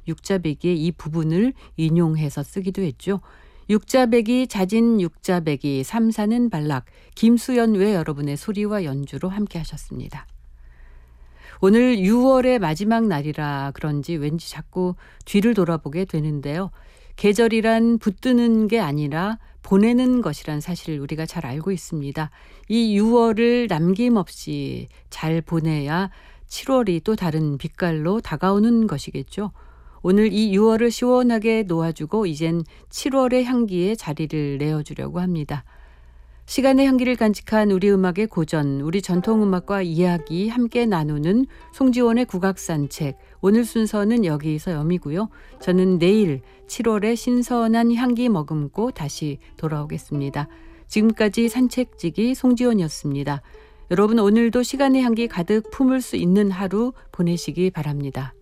육자배기의 이 부분을 인용해서 쓰기도 했죠. 육자배기 자진 육자배기 삼사는 발락 김수연 외 여러분의 소리와 연주로 함께 하셨습니다. 오늘 6월의 마지막 날이라 그런지 왠지 자꾸 뒤를 돌아보게 되는데요. 계절이란 붙드는 게 아니라 보내는 것이란 사실을 우리가 잘 알고 있습니다. 이 6월을 남김없이 잘 보내야 7월이 또 다른 빛깔로 다가오는 것이겠죠. 오늘 이 6월을 시원하게 놓아주고 이젠 7월의 향기에 자리를 내어주려고 합니다. 시간의 향기를 간직한 우리 음악의 고전, 우리 전통음악과 이야기 함께 나누는 송지원의 국악산책. 오늘 순서는 여기서 여미고요. 저는 내일 7월의 신선한 향기 머금고 다시 돌아오겠습니다. 지금까지 산책지기 송지원이었습니다. 여러분 오늘도 시간의 향기 가득 품을 수 있는 하루 보내시기 바랍니다.